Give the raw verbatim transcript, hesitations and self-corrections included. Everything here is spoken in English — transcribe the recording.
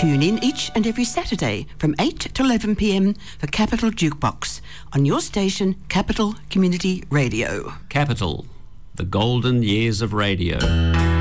Tune in each and every Saturday from eight to eleven p m for Capital Jukebox on your station, Capital Community Radio. Capital, the golden years of radio.